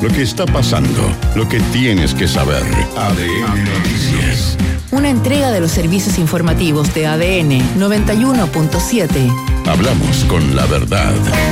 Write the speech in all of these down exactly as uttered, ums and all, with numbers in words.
Lo que está pasando, lo que tienes que saber. A D N Noticias. Una entrega de los servicios informativos de A D N noventa y uno punto siete. Hablamos con la verdad.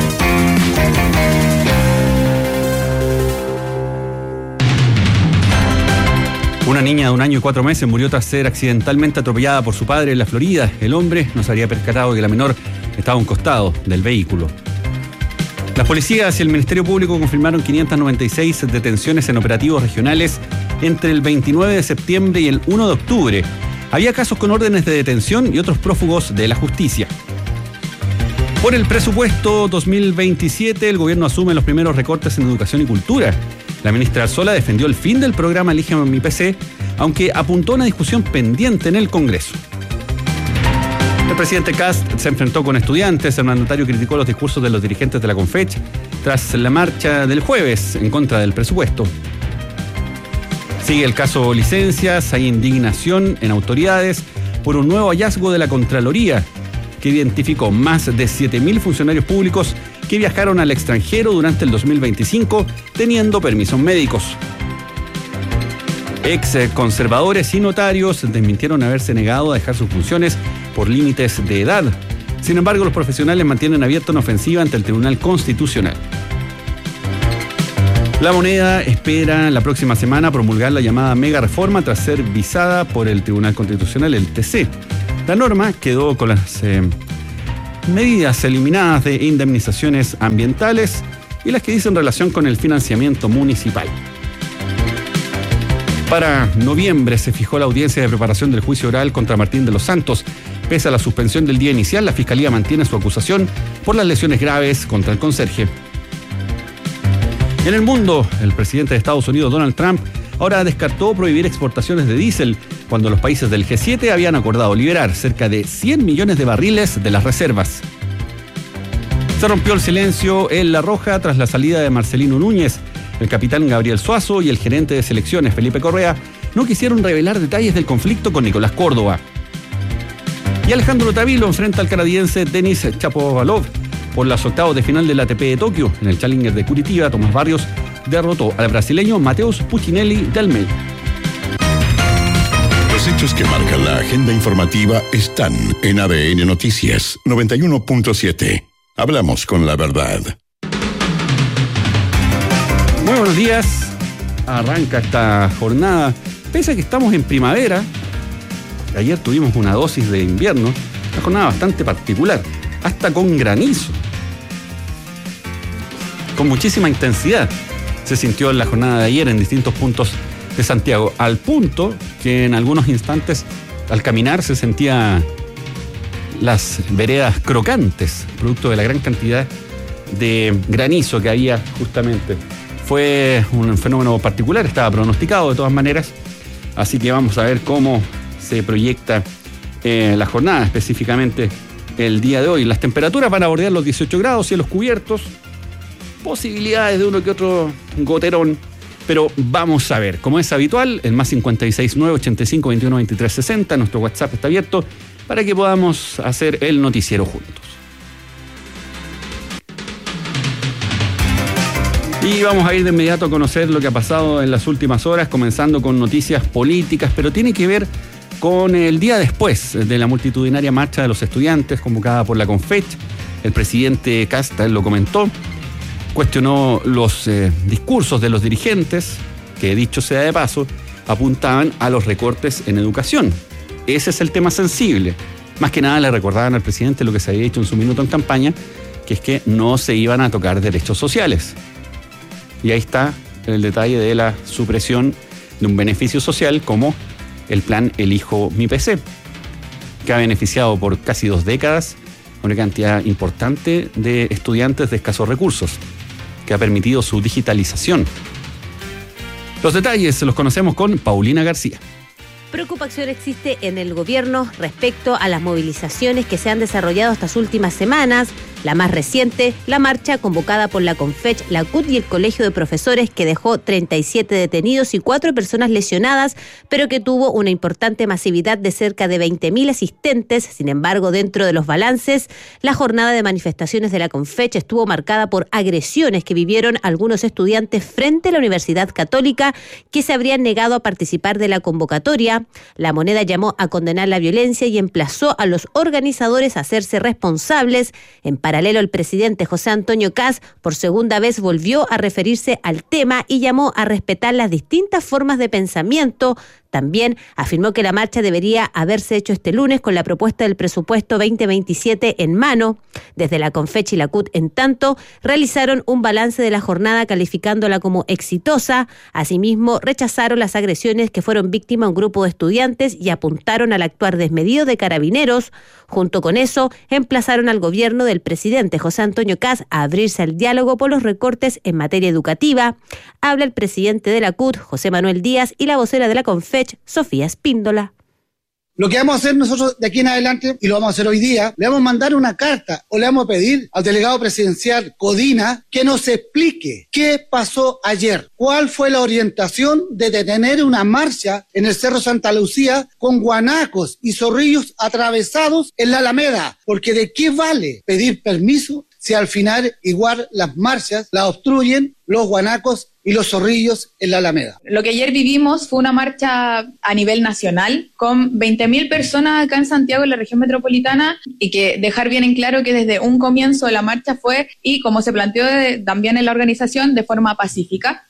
Una niña de un año y cuatro meses murió tras ser accidentalmente atropellada por su padre en la Florida. El hombre no se había percatado que la menor estaba a un costado del vehículo. Las policías y el Ministerio Público confirmaron quinientas noventa y seis detenciones en operativos regionales entre el veintinueve de septiembre y el uno de octubre. Había casos con órdenes de detención y otros prófugos de la justicia. Por el presupuesto dos mil veintisiete, el gobierno asume los primeros recortes en educación y cultura. La ministra Arzola defendió el fin del programa Elígeme mi P C, aunque apuntó a una discusión pendiente en el Congreso. El presidente Kast se enfrentó con estudiantes. El mandatario criticó los discursos de los dirigentes de la Confech tras la marcha del jueves en contra del presupuesto. Sigue el caso licencias. Hay indignación en autoridades por un nuevo hallazgo de la Contraloría que identificó más de siete mil funcionarios públicos que viajaron al extranjero durante el dos mil veinticinco teniendo permisos médicos. Ex conservadores y notarios desmintieron haberse negado a dejar sus funciones por límites de edad. Sin embargo, los profesionales mantienen abierta una ofensiva ante el Tribunal Constitucional. La Moneda espera la próxima semana promulgar la llamada mega reforma tras ser visada por el Tribunal Constitucional, el T C. La norma quedó con las eh, medidas eliminadas de indemnizaciones ambientales y las que dicen relación con el financiamiento municipal. Para noviembre se fijó la audiencia de preparación del juicio oral contra Martín de los Santos. Pese a la suspensión del día inicial, la Fiscalía mantiene su acusación por las lesiones graves contra el conserje. En el mundo, el presidente de Estados Unidos, Donald Trump, ahora descartó prohibir exportaciones de diésel cuando los países del G siete habían acordado liberar cerca de cien millones de barriles de las reservas. Se rompió el silencio en La Roja tras la salida de Marcelino Núñez. El capitán Gabriel Suazo y el gerente de selecciones Felipe Correa no quisieron revelar detalles del conflicto con Nicolás Córdoba. Y Alejandro Tavilo enfrenta al canadiense Denis Shapovalov por los octavos de final del A T P de Tokio. En el Challenger de Curitiba, Tomás Barrios derrotó al brasileño Mateus Puccinelli de Almeida. Los hechos que marcan la agenda informativa están en A D N Noticias noventa y uno punto siete. Hablamos con la verdad. Muy buenos días. Arranca esta jornada. Pese a que estamos en primavera, ayer tuvimos una dosis de invierno, una jornada bastante particular, hasta con granizo, con muchísima intensidad. Se sintió en la jornada de ayer en distintos puntos de Santiago, al punto que en algunos instantes al caminar se sentía las veredas crocantes, producto de la gran cantidad de granizo que había justamente. Fue un fenómeno particular, estaba pronosticado de todas maneras, así que vamos a ver cómo se proyecta eh, la jornada, específicamente el día de hoy. Las temperaturas van a bordear los dieciocho grados, cielos cubiertos, posibilidades de uno que otro goterón, pero vamos a ver. Como es habitual, el más cincuenta y seis nueve ochenta y cinco veintiuno veintitrés sesenta, nuestro WhatsApp está abierto para que podamos hacer el noticiero juntos. Y vamos a ir de inmediato a conocer lo que ha pasado en las últimas horas, comenzando con noticias políticas, pero tiene que ver con el día después de la multitudinaria marcha de los estudiantes convocada por la Confech. El presidente Kast lo comentó, cuestionó los eh, discursos de los dirigentes, que dicho sea de paso, apuntaban a los recortes en educación. Ese es el tema sensible. Más que nada le recordaban al presidente lo que se había dicho en su minuto en campaña, que es que no se iban a tocar derechos sociales. Y ahí está el detalle de la supresión de un beneficio social como el plan Elijo mi P C, que ha beneficiado por casi dos décadas a una cantidad importante de estudiantes de escasos recursos, que ha permitido su digitalización. Los detalles los conocemos con Paulina García. Preocupación existe en el gobierno respecto a las movilizaciones que se han desarrollado estas últimas semanas La más reciente, la marcha convocada por la CONFECH, la C U T y el Colegio de Profesores, que dejó treinta y siete detenidos y cuatro personas lesionadas, pero que tuvo una importante masividad de cerca de veinte mil asistentes. Sin embargo, dentro de los balances, la jornada de manifestaciones de la CONFECH estuvo marcada por agresiones que vivieron algunos estudiantes frente a la Universidad Católica que se habrían negado a participar de la convocatoria. La Moneda llamó a condenar la violencia y emplazó a los organizadores a hacerse responsables. En paralelo, el presidente José Antonio Kast por segunda vez volvió a referirse al tema y llamó a respetar las distintas formas de pensamiento. También afirmó que la marcha debería haberse hecho este lunes con la propuesta del presupuesto veinte veintisiete en mano. Desde la CONFECH y la C U T, en tanto, realizaron un balance de la jornada calificándola como exitosa. Asimismo, rechazaron las agresiones que fueron víctima un grupo de estudiantes y apuntaron al actuar desmedido de carabineros. Junto con eso, emplazaron al gobierno del presidente José Antonio Kast a abrirse al diálogo por los recortes en materia educativa. Habla el presidente de la C U T, José Manuel Díaz, y la vocera de la CONFECH, Sofía Espíndola. Lo que vamos a hacer nosotros de aquí en adelante, y lo vamos a hacer hoy día, le vamos a mandar una carta o le vamos a pedir al delegado presidencial Codina que nos explique qué pasó ayer, cuál fue la orientación de detener una marcha en el Cerro Santa Lucía con guanacos y zorrillos atravesados en la Alameda, porque de qué vale pedir permiso si al final igual las marchas las obstruyen los guanacos y los zorrillos en la Alameda. Lo que ayer vivimos fue una marcha a nivel nacional con veinte mil personas acá en Santiago, en la región metropolitana, y que dejar bien en claro que desde un comienzo de la marcha fue, y como se planteó de, también en la organización, de forma pacífica.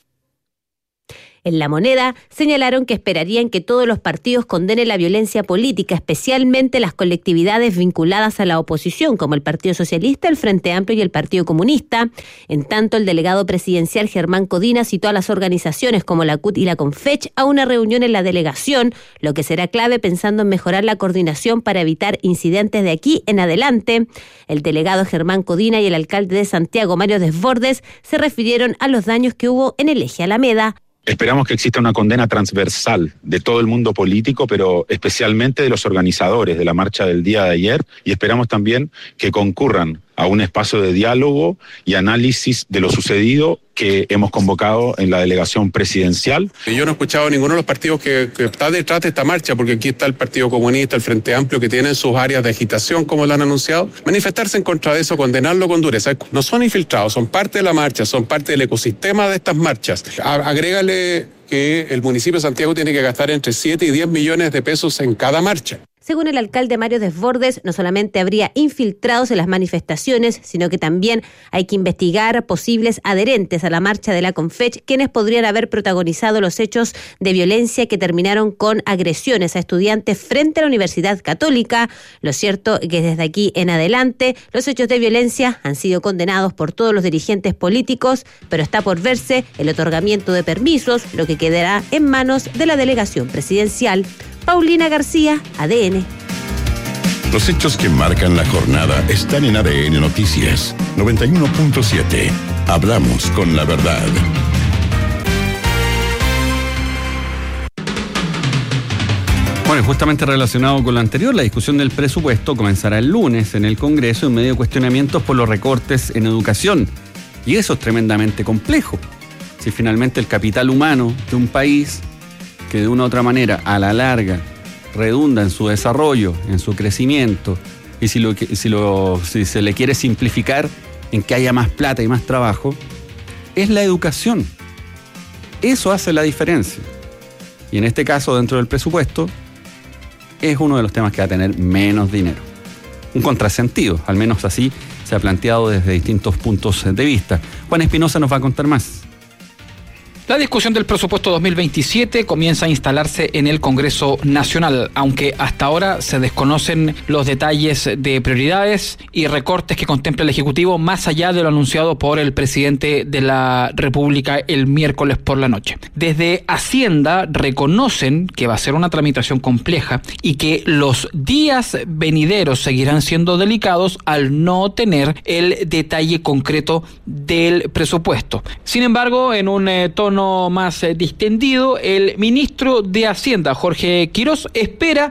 En La Moneda señalaron que esperarían que todos los partidos condenen la violencia política, especialmente las colectividades vinculadas a la oposición, como el Partido Socialista, el Frente Amplio y el Partido Comunista. En tanto, el delegado presidencial Germán Codina citó a las organizaciones como la C U T y la CONFECH a una reunión en la delegación, lo que será clave pensando en mejorar la coordinación para evitar incidentes de aquí en adelante. El delegado Germán Codina y el alcalde de Santiago, Mario Desbordes, se refirieron a los daños que hubo en el eje Alameda. Esperamos que exista una condena transversal de todo el mundo político, pero especialmente de los organizadores de la marcha del día de ayer, y esperamos también que concurran a un espacio de diálogo y análisis de lo sucedido que hemos convocado en la delegación presidencial. Yo no he escuchado a ninguno de los partidos que, que está detrás de esta marcha, porque aquí está el Partido Comunista, el Frente Amplio, que tienen sus áreas de agitación, como lo han anunciado, manifestarse en contra de eso, condenarlo con dureza. No son infiltrados, son parte de la marcha, son parte del ecosistema de estas marchas. Agrégale que el municipio de Santiago tiene que gastar entre siete y diez millones de pesos en cada marcha. Según el alcalde Mario Desbordes, no solamente habría infiltrados en las manifestaciones, sino que también hay que investigar posibles adherentes a la marcha de la CONFECH, quienes podrían haber protagonizado los hechos de violencia que terminaron con agresiones a estudiantes frente a la Universidad Católica. Lo cierto es que desde aquí en adelante los hechos de violencia han sido condenados por todos los dirigentes políticos, pero está por verse el otorgamiento de permisos, lo que quedará en manos de la delegación presidencial. Paulina García, A D N. Los hechos que marcan la jornada están en A D N Noticias noventa y uno punto siete. Hablamos con la verdad. Bueno, justamente relacionado con lo anterior, la discusión del presupuesto comenzará el lunes en el Congreso en medio de cuestionamientos por los recortes en educación. Y eso es tremendamente complejo. Si finalmente el capital humano de un país, que de una u otra manera, a la larga, redunda en su desarrollo, en su crecimiento, y si, lo, si, lo, si se le quiere simplificar en que haya más plata y más trabajo, es la educación. Eso hace la diferencia. Y en este caso, dentro del presupuesto, es uno de los temas que va a tener menos dinero. Un contrasentido, al menos así se ha planteado desde distintos puntos de vista. Juan Espinosa nos va a contar más. La discusión del presupuesto dos mil veintisiete comienza a instalarse en el Congreso Nacional, aunque hasta ahora se desconocen los detalles de prioridades y recortes que contempla el Ejecutivo, más allá de lo anunciado por el presidente de la República el miércoles por la noche. Desde Hacienda reconocen que va a ser una tramitación compleja y que los días venideros seguirán siendo delicados al no tener el detalle concreto del presupuesto. Sin embargo, en un eh, tono más eh, distendido, el ministro de Hacienda, Jorge Quirós, espera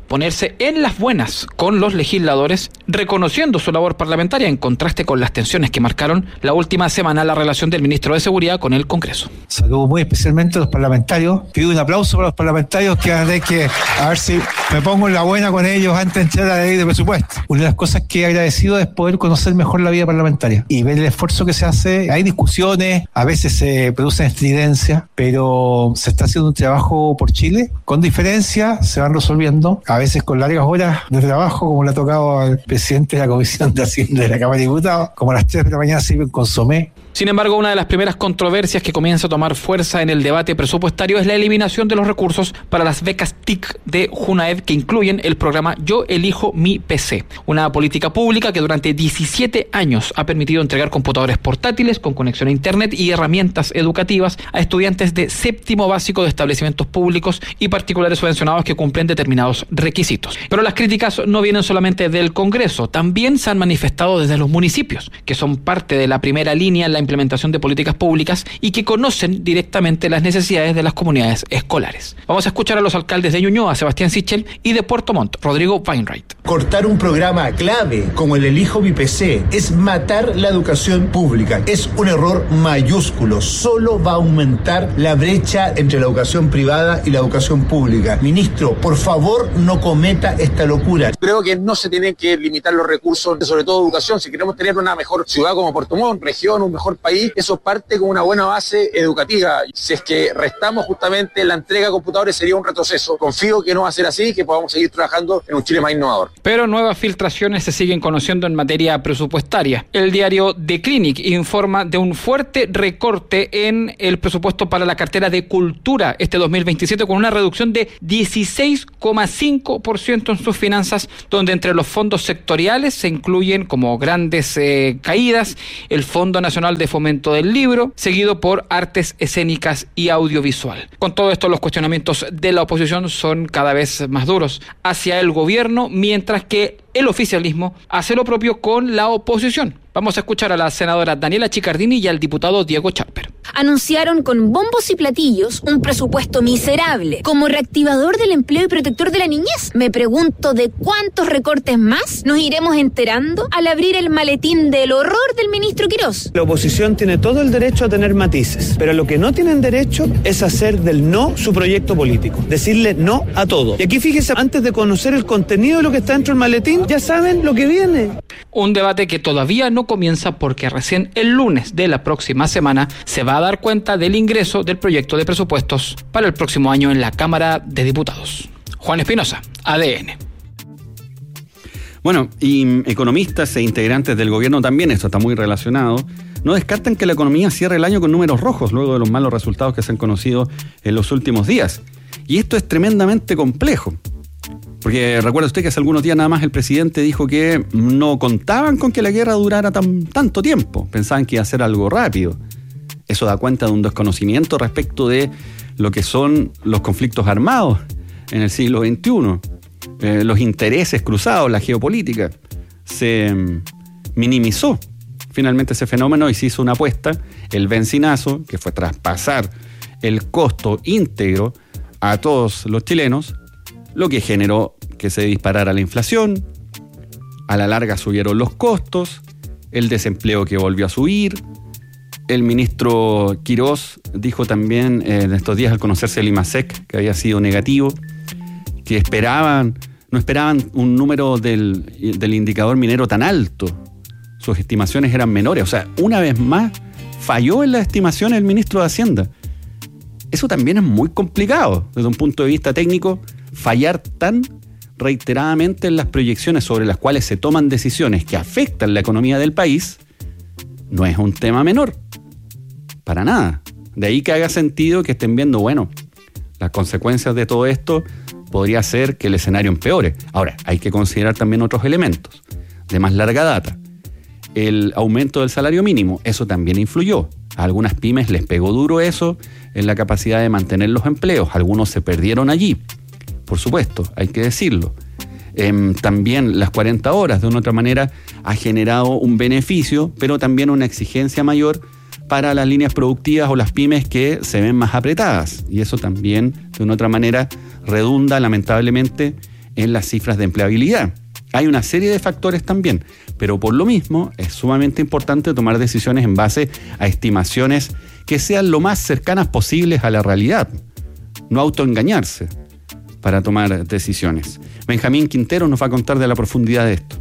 ponerse en las buenas con los legisladores, reconociendo su labor parlamentaria en contraste con las tensiones que marcaron la última semana la relación del ministro de Seguridad con el Congreso. Saludo muy especialmente a los parlamentarios. Pido un aplauso para los parlamentarios que van a tener que, a ver si me pongo en la buena con ellos antes de entrar a la ley de presupuesto. Una de las cosas que he agradecido es poder conocer mejor la vida parlamentaria y ver el esfuerzo que se hace. Hay discusiones, a veces se producen estridencias, pero se está haciendo un trabajo por Chile. Con diferencia se van resolviendo, a veces con largas horas de trabajo, como le ha tocado al presidente de la Comisión de Hacienda de la Cámara de Diputados, como a las tres de la mañana sirven consomé. Sin embargo, una de las primeras controversias que comienza a tomar fuerza en el debate presupuestario es la eliminación de los recursos para las becas T I C de Junaed, que incluyen el programa Yo Elijo Mi P C, una política pública que durante diecisiete años ha permitido entregar computadores portátiles con conexión a Internet y herramientas educativas a estudiantes de séptimo básico de establecimientos públicos y particulares subvencionados que cumplen determinados requisitos. Pero las críticas no vienen solamente del Congreso, también se han manifestado desde los municipios, que son parte de la primera línea en la implementación de políticas públicas y que conocen directamente las necesidades de las comunidades escolares. Vamos a escuchar a los alcaldes de Ñuñoa, Sebastián Sichel, y de Puerto Montt, Rodrigo Weinreich. Cortar un programa clave como el Elijo Mi P C es matar la educación pública. Es un error mayúsculo. Solo va a aumentar la brecha entre la educación privada y la educación pública. Ministro, por favor, no cometa esta locura. Creo que no se tienen que limitar los recursos, sobre todo educación. Si queremos tener una mejor ciudad como Puerto Montt, región, un mejor país, eso parte con una buena base educativa. Si es que restamos justamente la entrega de computadores sería un retroceso. Confío que no va a ser así, que podamos seguir trabajando en un Chile más innovador. Pero nuevas filtraciones se siguen conociendo en materia presupuestaria. El diario The Clinic informa de un fuerte recorte en el presupuesto para la cartera de Cultura este dos mil veintisiete, con una reducción de dieciséis coma cinco por ciento en sus finanzas, donde entre los fondos sectoriales se incluyen como grandes eh, caídas el Fondo Nacional de Fomento del Libro, seguido por Artes Escénicas y Audiovisual. Con todo esto, los cuestionamientos de la oposición son cada vez más duros hacia el gobierno, mientras que el oficialismo hace lo propio con la oposición. Vamos a escuchar a la senadora Daniela Chicardini y al diputado Diego Chapper. Anunciaron con bombos y platillos un presupuesto miserable como reactivador del empleo y protector de la niñez. Me pregunto de cuántos recortes más nos iremos enterando al abrir el maletín del horror del ministro Quirós. La oposición tiene todo el derecho a tener matices, pero lo que no tienen derecho es hacer del no su proyecto político, decirle no a todo. Y aquí fíjese, antes de conocer el contenido de lo que está dentro del maletín, ya saben lo que viene. Un debate que todavía no comienza porque recién el lunes de la próxima semana se va a dar cuenta del ingreso del proyecto de presupuestos para el próximo año en la Cámara de Diputados. Juan Espinosa, A D N. Bueno, y economistas e integrantes del gobierno también, esto está muy relacionado, no descartan que la economía cierre el año con números rojos luego de los malos resultados que se han conocido en los últimos días. Y esto es tremendamente complejo. Porque recuerda usted que hace algunos días nada más el presidente dijo que no contaban con que la guerra durara tan, tanto tiempo. Pensaban que iba a ser algo rápido. Eso da cuenta de un desconocimiento respecto de lo que son los conflictos armados en el siglo veintiuno. Eh, los intereses cruzados, la geopolítica. Se minimizó finalmente ese fenómeno y se hizo una apuesta, el bencinazo, que fue traspasar el costo íntegro a todos los chilenos, lo que generó que se disparara la inflación, a la larga subieron los costos, el desempleo que volvió a subir. El ministro Quirós dijo también eh, en estos días al conocerse el IMASEC que había sido negativo, que esperaban, no esperaban un número del, del indicador minero tan alto. Sus estimaciones eran menores. O sea, una vez más falló en las estimaciones el ministro de Hacienda. Eso también es muy complicado desde un punto de vista técnico. Fallar tan reiteradamente en las proyecciones sobre las cuales se toman decisiones que afectan la economía del país no es un tema menor, para nada. De ahí que haga sentido que estén viendo, bueno, las consecuencias de todo esto podría ser que el escenario empeore. Ahora, hay que considerar también otros elementos de más larga data. El aumento del salario mínimo, eso también influyó. A algunas pymes les pegó duro eso en la capacidad de mantener los empleos. Algunos se perdieron allí. Por supuesto, hay que decirlo. Eh, también las cuarenta horas, de una u otra manera, ha generado un beneficio, pero también una exigencia mayor para las líneas productivas o las pymes que se ven más apretadas. Y eso también, de una u otra manera, redunda, lamentablemente, en las cifras de empleabilidad. Hay una serie de factores también, pero por lo mismo es sumamente importante tomar decisiones en base a estimaciones que sean lo más cercanas posibles a la realidad, no autoengañarse para tomar decisiones. Benjamín Quintero nos va a contar de la profundidad de esto.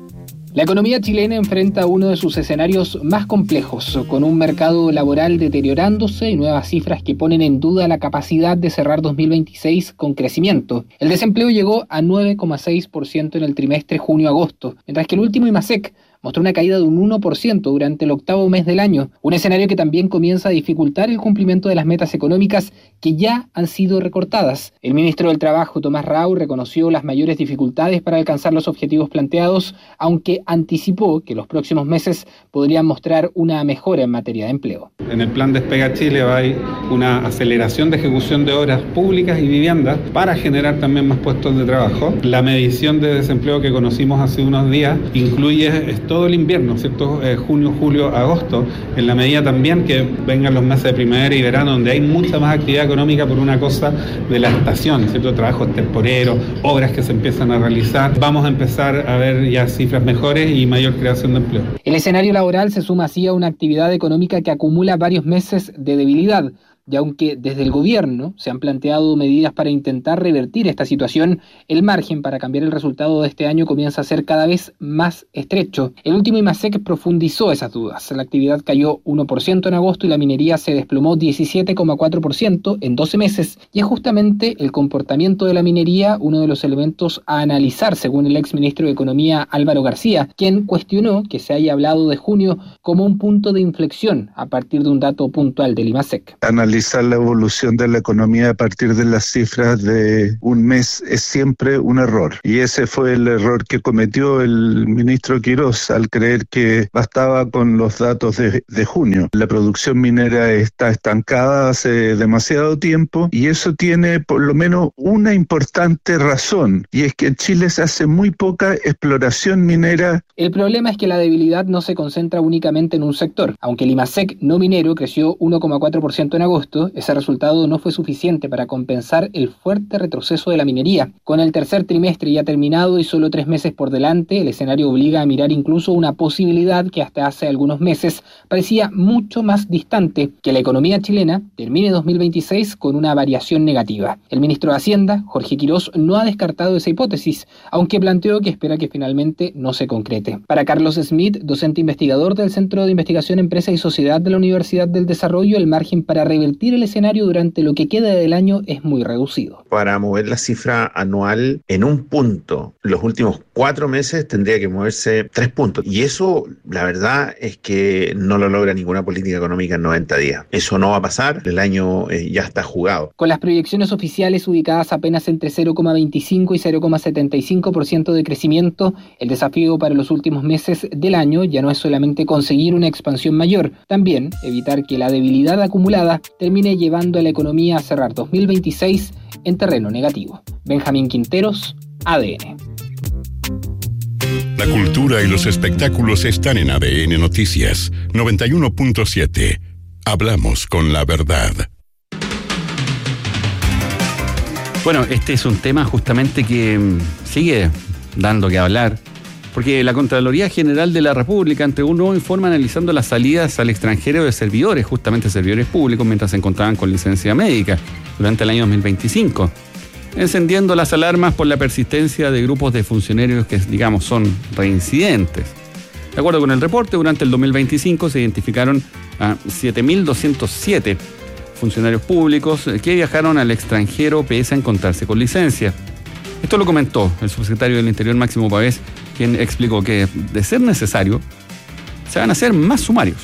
La economía chilena enfrenta uno de sus escenarios más complejos, con un mercado laboral deteriorándose y nuevas cifras que ponen en duda la capacidad de cerrar dos mil veintiséis con crecimiento. El desempleo llegó a nueve coma seis por ciento en el trimestre junio-agosto, mientras que el último IMASEC mostró una caída de un uno por ciento durante el octavo mes del año, un escenario que también comienza a dificultar el cumplimiento de las metas económicas que ya han sido recortadas. El ministro del Trabajo, Tomás Rau, reconoció las mayores dificultades para alcanzar los objetivos planteados, aunque anticipó que los próximos meses podrían mostrar una mejora en materia de empleo. En el plan Despega Chile hay una aceleración de ejecución de obras públicas y viviendas para generar también más puestos de trabajo. La medición de desempleo que conocimos hace unos días incluye todo el invierno, ¿cierto? Eh, junio, julio, agosto, en la medida también que vengan los meses de primavera y verano, donde hay mucha más actividad económica por una cosa de la estación, ¿cierto? Trabajos temporeros, obras que se empiezan a realizar. Vamos a empezar a ver ya cifras mejores y mayor creación de empleo. El escenario laboral se suma así a una actividad económica que acumula varios meses de debilidad. Y aunque desde el gobierno se han planteado medidas para intentar revertir esta situación, el margen para cambiar el resultado de este año comienza a ser cada vez más estrecho. El último IMASEC profundizó esas dudas. La actividad cayó uno por ciento en agosto y la minería se desplomó diecisiete coma cuatro por ciento en doce meses. Y es justamente el comportamiento de la minería uno de los elementos a analizar, según el exministro de Economía Álvaro García, quien cuestionó que se haya hablado de junio como un punto de inflexión a partir de un dato puntual del IMASEC. Analizar la evolución de la economía a partir de las cifras de un mes es siempre un error. Y ese fue el error que cometió el ministro Quirós al creer que bastaba con los datos de, de junio. La producción minera está estancada hace demasiado tiempo y eso tiene por lo menos una importante razón, y es que en Chile se hace muy poca exploración minera. El problema es que la debilidad no se concentra únicamente en un sector. Aunque el IMASEC no minero creció uno coma cuatro por ciento en agosto, ese resultado no fue suficiente para compensar el fuerte retroceso de la minería. Con el tercer trimestre ya terminado y solo tres meses por delante, el escenario obliga a mirar incluso una posibilidad que hasta hace algunos meses parecía mucho más distante, que la economía chilena termine dos mil veintiséis con una variación negativa. El ministro de Hacienda, Jorge Quirós, no ha descartado esa hipótesis, aunque planteó que espera que finalmente no se concrete. Para Carlos Smith, docente investigador del Centro de Investigación Empresa y Sociedad de la Universidad del Desarrollo, el margen para revertir el escenario durante lo que queda del año es muy reducido. Para mover la cifra anual en un punto, los últimos cuatro meses tendría que moverse tres puntos. Y eso, la verdad, es que no lo logra ninguna política económica en noventa días. Eso no va a pasar, el año eh, ya está jugado. Con las proyecciones oficiales ubicadas apenas entre cero coma veinticinco y cero coma setenta y cinco por ciento de crecimiento, el desafío para los últimos meses del año ya no es solamente conseguir una expansión mayor, también evitar que la debilidad acumulada termine llevando a la economía a cerrar dos mil veintiséis en terreno negativo. Benjamín Quinteros, A D N. La cultura y los espectáculos están en A D N Noticias noventa y uno punto siete. Hablamos con la verdad. Bueno, este es un tema justamente que sigue dando que hablar, porque la Contraloría General de la República entregó un nuevo informe analizando las salidas al extranjero de servidores, justamente servidores públicos, mientras se encontraban con licencia médica durante el año dos mil veinticinco, encendiendo las alarmas por la persistencia de grupos de funcionarios que, digamos, son reincidentes. De acuerdo con el reporte, durante el dos mil veinticinco se identificaron a siete mil doscientos siete funcionarios públicos que viajaron al extranjero pese a encontrarse con licencia. Esto lo comentó el subsecretario del Interior, Máximo Pavés, quien explicó que, de ser necesario, se van a hacer más sumarios.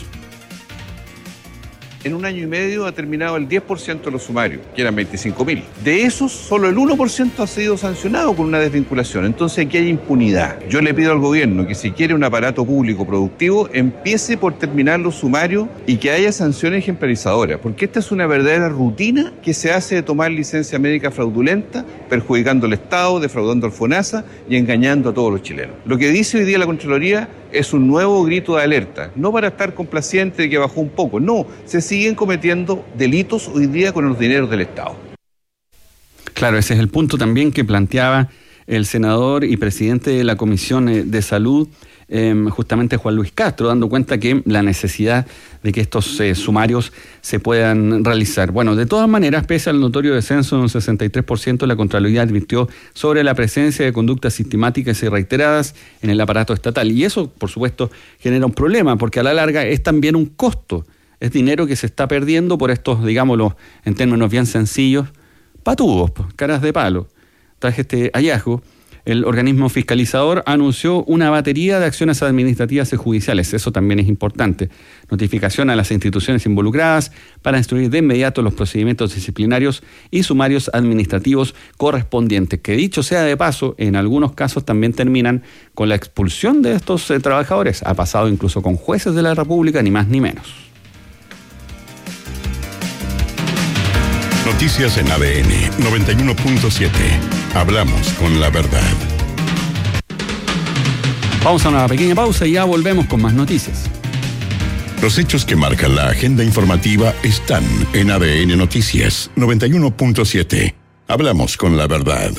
En un año y medio ha terminado el diez por ciento de los sumarios, que eran veinticinco mil. De esos, solo el uno por ciento ha sido sancionado con una desvinculación. Entonces aquí hay impunidad. Yo le pido al gobierno que si quiere un aparato público productivo, empiece por terminar los sumarios y que haya sanciones ejemplarizadoras, porque esta es una verdadera rutina que se hace de tomar licencia médica fraudulenta, perjudicando al Estado, defraudando al FONASA y engañando a todos los chilenos. Lo que dice hoy día la Contraloría es un nuevo grito de alerta, no para estar complaciente de que bajó un poco, no, se siguen cometiendo delitos hoy día con los dineros del Estado. Claro, ese es el punto también que planteaba el senador y presidente de la Comisión de Salud, eh, justamente Juan Luis Castro, dando cuenta que la necesidad de que estos eh, sumarios se puedan realizar. Bueno, de todas maneras, pese al notorio descenso de un sesenta y tres por ciento, la Contraloría advirtió sobre la presencia de conductas sistemáticas y reiteradas en el aparato estatal. Y eso, por supuesto, genera un problema, porque a la larga es también un costo. Es dinero que se está perdiendo por estos, digámoslo, en términos bien sencillos, patubos, caras de palo. Tras este hallazgo, el organismo fiscalizador anunció una batería de acciones administrativas y judiciales. Eso también es importante. Notificación a las instituciones involucradas para instruir de inmediato los procedimientos disciplinarios y sumarios administrativos correspondientes, que dicho sea de paso, en algunos casos también terminan con la expulsión de estos eh, trabajadores. Ha pasado incluso con jueces de la República, ni más ni menos. Noticias en A D N noventa y uno punto siete. Hablamos con la verdad. Vamos a una pequeña pausa y ya volvemos con más noticias. Los hechos que marcan la agenda informativa están en A D N Noticias noventa y uno punto siete. Hablamos con la verdad.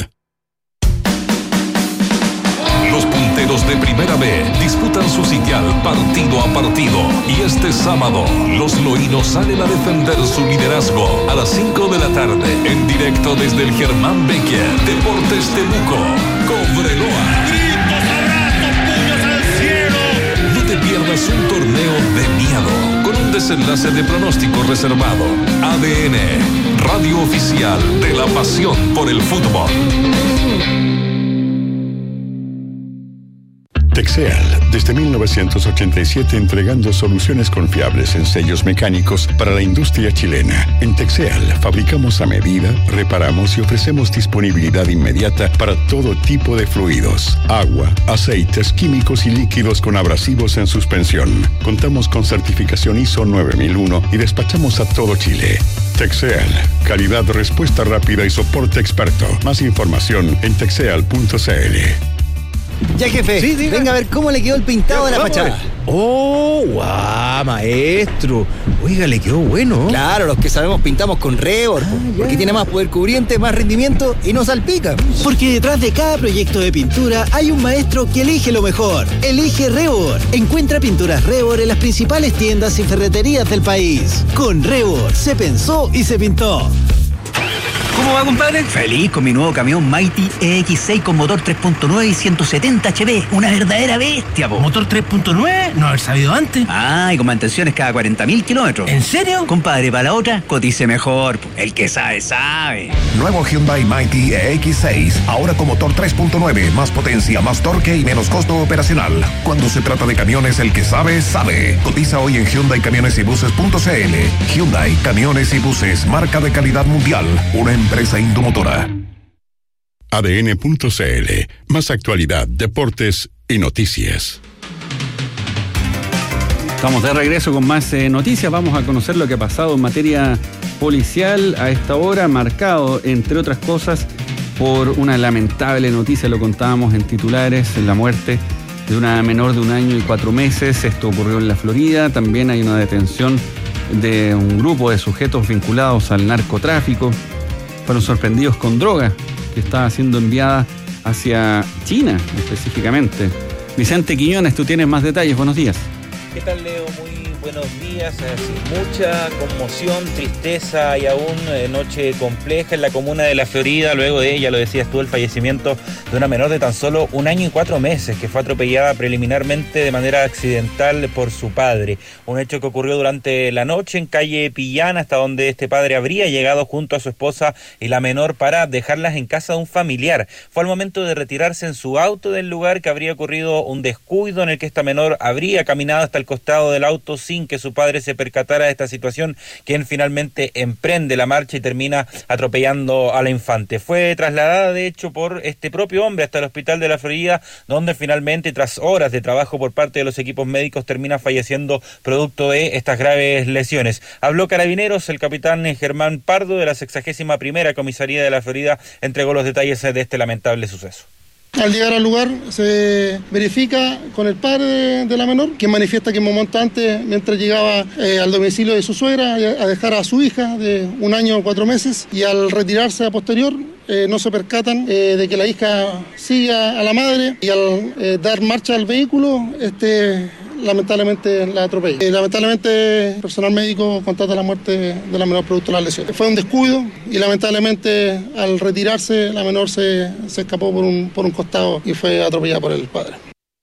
Los punteros de Primera B disputan su sitial partido a partido y este sábado los loínos salen a defender su liderazgo a las cinco de la tarde en directo desde el Germán Becker Deportes Temuco, Cobreloa. ¡Gritos, abrazos, puños al cielo! No te pierdas un torneo de miedo con un desenlace de pronóstico reservado. A D N, radio oficial de la pasión por el fútbol. Texeal, desde mil novecientos ochenta y siete entregando soluciones confiables en sellos mecánicos para la industria chilena. En Texeal fabricamos a medida, reparamos y ofrecemos disponibilidad inmediata para todo tipo de fluidos, agua, aceites, químicos y líquidos con abrasivos en suspensión. Contamos con certificación I S O nueve mil uno y despachamos a todo Chile. Texeal, calidad, respuesta rápida y soporte experto. Más información en texeal punto c l. Ya, jefe, sí, venga a ver cómo le quedó el pintado de la fachada. ¡Oh, guau, maestro! Oiga, le quedó bueno. Claro, los que sabemos pintamos con Rebor, ah, porque tiene más poder cubriente, más rendimiento y no salpica. Porque detrás de cada proyecto de pintura hay un maestro que elige lo mejor. Elige Rebor. Encuentra pinturas Rebor en las principales tiendas y ferreterías del país. Con Rebor se pensó y se pintó. ¿Cómo va, compadre? Feliz con mi nuevo camión Mighty E X seis con motor tres punto nueve y ciento setenta H P. Una verdadera bestia, po. ¿Motor tres punto nueve? No haber sabido antes. Ah, y con mantenciones cada cuarenta mil kilómetros. ¿En serio? Compadre, para la otra, cotice mejor. El que sabe, sabe. Nuevo Hyundai Mighty E X seis. Ahora con motor tres punto nueve. Más potencia, más torque y menos costo operacional. Cuando se trata de camiones, el que sabe, sabe. Cotiza hoy en Hyundai Camiones y Buses punto c l. Hyundai Camiones y Buses. Marca de calidad mundial. Una empresa Indomotora. A D N punto c l. Más actualidad, deportes y noticias. Estamos de regreso con más eh, noticias. Vamos a conocer lo que ha pasado en materia policial a esta hora, marcado, entre otras cosas, por una lamentable noticia. Lo contábamos en titulares, la muerte de una menor de un año y cuatro meses. Esto ocurrió en la Florida. También hay una detención de un grupo de sujetos vinculados al narcotráfico. Fueron sorprendidos con droga que estaba siendo enviada hacia China específicamente. Vicente Quiñones, tú tienes más detalles. Buenos días. ¿Qué tal, Leo? Muy buenos días. Sin mucha conmoción, tristeza y aún eh, noche compleja en la comuna de La Florida, luego de, ya lo decías tú, el fallecimiento de una menor de tan solo un año y cuatro meses que fue atropellada preliminarmente de manera accidental por su padre. Un hecho que ocurrió durante la noche en calle Pillán, hasta donde este padre habría llegado junto a su esposa y la menor para dejarlas en casa de un familiar. Fue al momento de retirarse en su auto del lugar que habría ocurrido un descuido en el que esta menor habría caminado hasta el costado del auto sin que su padre se percatara de esta situación, quien finalmente emprende la marcha y termina atropellando a la infante. Fue trasladada de hecho por este propio hombre hasta el hospital de La Florida, donde finalmente, tras horas de trabajo por parte de los equipos médicos, termina falleciendo producto de estas graves lesiones. Habló Carabineros, el capitán Germán Pardo de la sexagésima primera comisaría de La Florida entregó los detalles de este lamentable suceso. Al llegar al lugar se verifica con el padre de, de la menor, quien manifiesta que un momento antes, mientras llegaba eh, al domicilio de su suegra a dejar a su hija de un año o cuatro meses, y al retirarse a posterior eh, no se percatan eh, de que la hija sigue a la madre y al eh, dar marcha al vehículo, este lamentablemente la atropella. Eh, lamentablemente el personal médico constata la muerte de la menor producto de las lesiones. Fue un descuido y lamentablemente al retirarse la menor se, se escapó por un, por un costado y fue atropellada por el padre.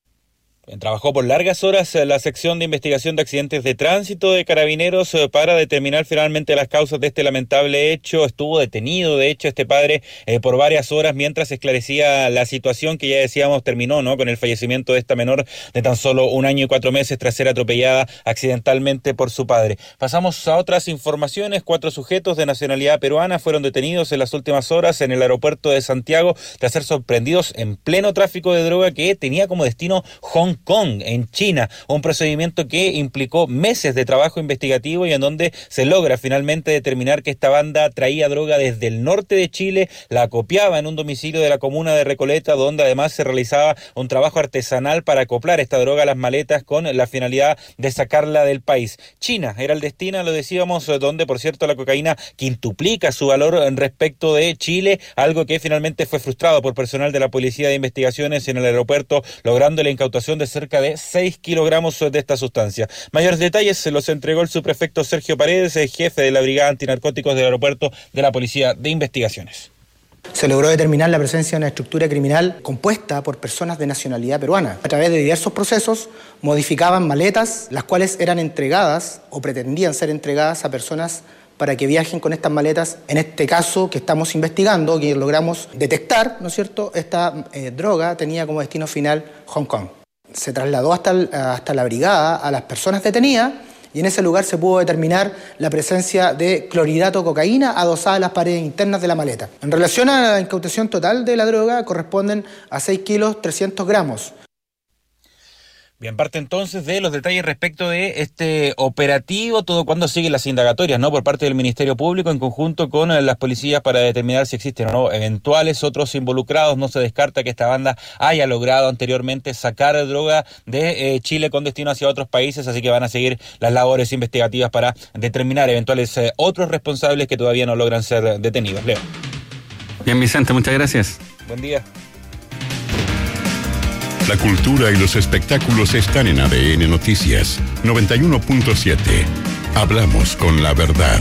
Trabajó por largas horas la sección de investigación de accidentes de tránsito de Carabineros para determinar finalmente las causas de este lamentable hecho. Estuvo detenido, de hecho, este padre eh, por varias horas mientras se esclarecía la situación que ya decíamos terminó, ¿no?, con el fallecimiento de esta menor de tan solo un año y cuatro meses tras ser atropellada accidentalmente por su padre. Pasamos a otras informaciones. Cuatro sujetos de nacionalidad peruana fueron detenidos en las últimas horas en el aeropuerto de Santiago tras ser sorprendidos en pleno tráfico de droga que tenía como destino Hong Kong, en China, un procedimiento que implicó meses de trabajo investigativo y en donde se logra finalmente determinar que esta banda traía droga desde el norte de Chile, la acopiaba en un domicilio de la comuna de Recoleta, donde además se realizaba un trabajo artesanal para acoplar esta droga a las maletas con la finalidad de sacarla del país. China era el destino, lo decíamos, donde por cierto la cocaína quintuplica su valor respecto de Chile, algo que finalmente fue frustrado por personal de la Policía de Investigaciones en el aeropuerto, logrando la incautación de cerca de seis kilogramos de esta sustancia. Mayores detalles se los entregó el subprefecto Sergio Paredes, jefe de la Brigada Antinarcóticos del aeropuerto de la Policía de Investigaciones. Se logró determinar la presencia de una estructura criminal compuesta por personas de nacionalidad peruana. A través de diversos procesos modificaban maletas, las cuales eran entregadas o pretendían ser entregadas a personas para que viajen con estas maletas. En este caso que estamos investigando, que logramos detectar, ¿no es cierto?, esta eh, droga tenía como destino final Hong Kong. Se trasladó hasta, el, hasta la brigada a las personas detenidas y en ese lugar se pudo determinar la presencia de clorhidrato cocaína adosada a las paredes internas de la maleta. En relación a la incautación total de la droga, corresponden a seis kilos trescientos gramos. Bien, parte entonces de los detalles respecto de este operativo, todo cuando siguen las indagatorias, ¿no?, por parte del Ministerio Público en conjunto con las policías para determinar si existen o no eventuales otros involucrados. No se descarta que esta banda haya logrado anteriormente sacar droga de eh, Chile con destino hacia otros países, así que van a seguir las labores investigativas para determinar eventuales eh, otros responsables que todavía no logran ser detenidos. Leo. Bien, Vicente, muchas gracias. Buen día. La cultura y los espectáculos están en A D N Noticias noventa y uno punto siete. Hablamos con la verdad.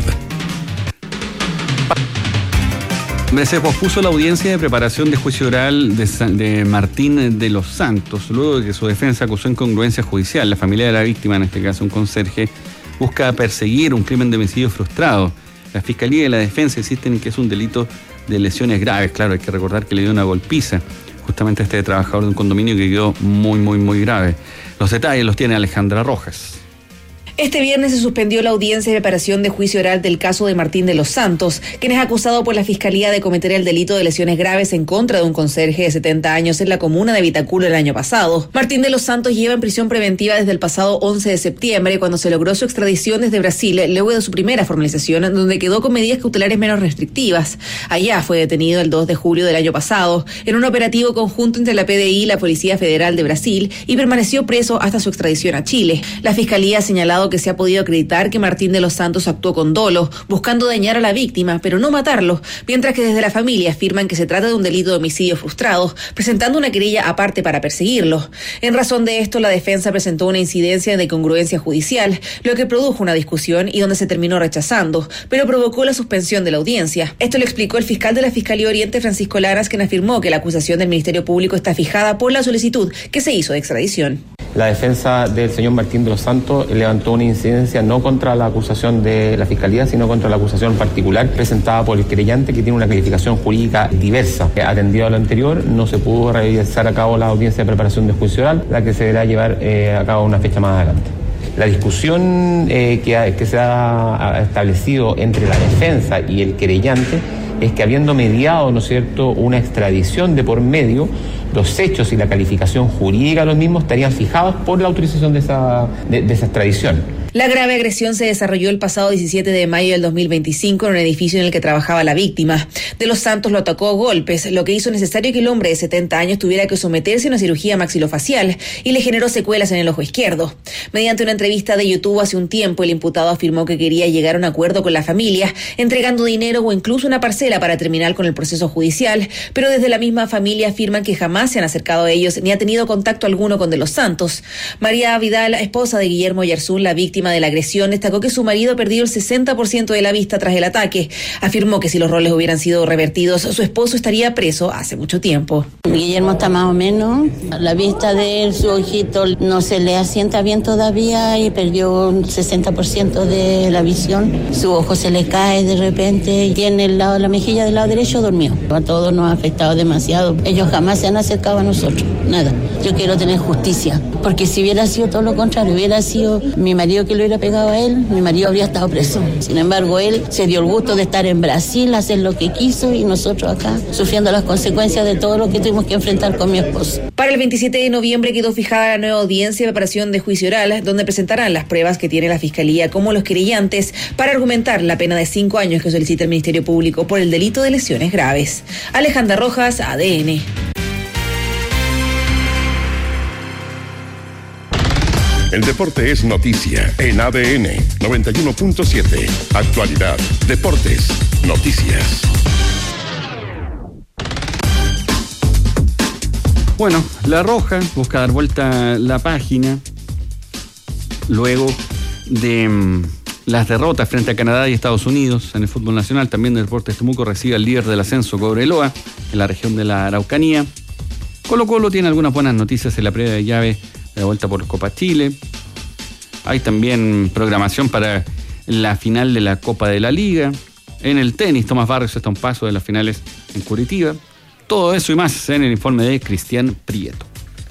Se pospuso la audiencia de preparación de juicio oral de, de Martín de los Santos, luego de que su defensa acusó incongruencia judicial. La familia de la víctima, en este caso un conserje, busca perseguir un crimen de homicidio frustrado. La Fiscalía y la defensa insisten en que es un delito de lesiones graves. Claro, hay que recordar que le dio una golpiza justamente a este trabajador de un condominio que quedó muy, muy, muy grave. Los detalles los tiene Alejandra Rojas. Este viernes se suspendió la audiencia de preparación de juicio oral del caso de Martín de los Santos, quien es acusado por la Fiscalía de cometer el delito de lesiones graves en contra de un conserje de setenta años en la comuna de Vitacura el año pasado. Martín de los Santos lleva en prisión preventiva desde el pasado once de septiembre, cuando se logró su extradición desde Brasil, luego de su primera formalización, donde quedó con medidas cautelares menos restrictivas. Allá fue detenido el dos de julio del año pasado, en un operativo conjunto entre la P D I y la Policía Federal de Brasil, y permaneció preso hasta su extradición a Chile. La Fiscalía ha señalado que se ha podido acreditar que Martín de los Santos actuó con dolo, buscando dañar a la víctima, pero no matarlo, mientras que desde la familia afirman que se trata de un delito de homicidio frustrado, presentando una querella aparte para perseguirlo. En razón de esto, la defensa presentó una incidencia de congruencia judicial, lo que produjo una discusión y donde se terminó rechazando, pero provocó la suspensión de la audiencia. Esto lo explicó el fiscal de la Fiscalía Oriente, Francisco Laras, quien afirmó que la acusación del Ministerio Público está fijada por la solicitud que se hizo de extradición. La defensa del señor Martín de los Santos levantó una incidencia no contra la acusación de la Fiscalía, sino contra la acusación particular presentada por el querellante, que tiene una calificación jurídica diversa. Atendido a lo anterior, no se pudo realizar a cabo la audiencia de preparación de juicio oral, la que se deberá llevar eh, a cabo una fecha más adelante. La discusión eh, que, que se ha establecido entre la defensa y el querellante es que, habiendo mediado, ¿no es cierto?, una extradición de por medio, los hechos y la calificación jurídica de los mismos estarían fijados por la autorización de esa, de, de esa extradición. La grave agresión se desarrolló el pasado diecisiete de mayo del dos mil veinticinco en un edificio en el que trabajaba la víctima. De los Santos lo atacó a golpes, lo que hizo necesario que el hombre de setenta años tuviera que someterse a una cirugía maxilofacial y le generó secuelas en el ojo izquierdo. Mediante una entrevista de YouTube hace un tiempo, el imputado afirmó que quería llegar a un acuerdo con la familia, entregando dinero o incluso una parcela para terminar con el proceso judicial, pero desde la misma familia afirman que jamás se han acercado a ellos ni ha tenido contacto alguno con De los Santos. María Vidal, esposa de Guillermo Yarzún, la víctima de la agresión, destacó que su marido perdió el sesenta por ciento de la vista tras el ataque. Afirmó que si los roles hubieran sido revertidos, su esposo estaría preso hace mucho tiempo. Guillermo está más o menos, la vista de él, su ojito no se le asienta bien todavía y perdió un sesenta por ciento de la visión. Su ojo se le cae de repente y tiene el lado, la mejilla del lado derecho dormido. A todos nos ha afectado demasiado. Ellos jamás se han acercado a nosotros, nada. Yo quiero tener justicia, porque si hubiera sido todo lo contrario, hubiera sido mi marido que lo hubiera pegado a él, mi marido habría estado preso. Sin embargo, él se dio el gusto de estar en Brasil, hacer lo que quiso y nosotros acá sufriendo las consecuencias de todo lo que tuvimos que enfrentar con mi esposo. Para el veintisiete de noviembre quedó fijada la nueva audiencia de preparación de juicio oral, donde presentarán las pruebas que tiene la Fiscalía como los querellantes para argumentar la pena de cinco años que solicita el Ministerio Público por el delito de lesiones graves. Alejandra Rojas, A D N. El deporte es noticia en A D N noventa y uno punto siete. Actualidad, deportes, noticias. Bueno, La Roja busca dar vuelta a la página luego de mmm, las derrotas frente a Canadá y Estados Unidos en el fútbol nacional. También el Deportes Temuco recibe al líder del ascenso, Cobreloa, en la región de la Araucanía. Colo Colo tiene algunas buenas noticias en la previa de llave de vuelta por Copa Chile. Hay también programación para la final de la Copa de la Liga. En el tenis, Tomás Barrios está a un paso de las finales en Curitiba. Todo eso y más en el informe de Cristian Prieto.